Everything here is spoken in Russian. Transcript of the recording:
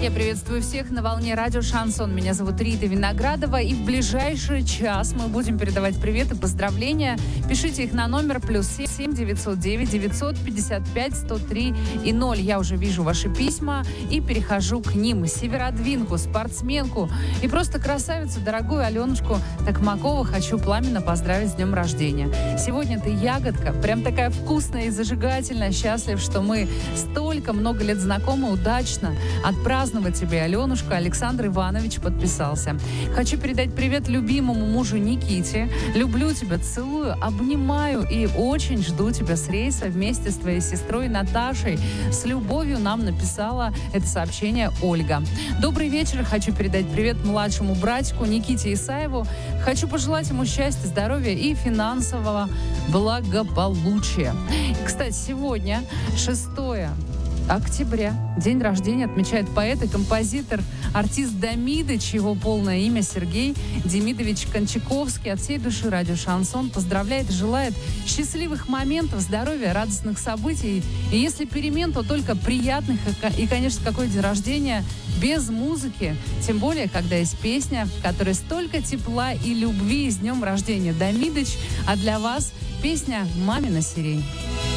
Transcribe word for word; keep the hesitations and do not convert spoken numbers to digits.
Я приветствую всех на волне радио «Шансон». Меня зовут Рита Виноградова. И в ближайший час мы будем передавать привет и поздравления. Пишите их на номер плюс семь девятьсот девять девятьсот пятьдесят пять сто три и ноль. Я уже вижу ваши письма и перехожу к ним. Северодвинку, спортсменку и просто красавицу, дорогую Аленушку Токмакову хочу пламенно поздравить с днем рождения. Сегодня ты ягодка, прям такая вкусная и зажигательная. Счастлив, что мы столько много лет знакомы, удачно отпраздновать тебе, Аленушка. Александр Иванович подписался. Хочу передать привет любимому мужу Никите. Люблю тебя, целую, обнимаю и очень жду тебя с рейса вместе с твоей сестрой Наташей. С любовью нам написала это сообщение Ольга. Добрый вечер. Хочу передать привет младшему братику Никите Исаеву. Хочу пожелать ему счастья, здоровья и финансового благополучия. Кстати, сегодня шестое октября. День рождения отмечает поэт и композитор, артист Дамидыч. Его полное имя Сергей Демидович Кончаковский. От всей души радио «Шансон» поздравляет и желает счастливых моментов, здоровья, радостных событий. И если перемен, то только приятных. И, конечно, какой день рождения без музыки. Тем более, когда есть песня, в которой столько тепла и любви. С днем рождения, Дамидыч. А для вас песня «Мамина сирень».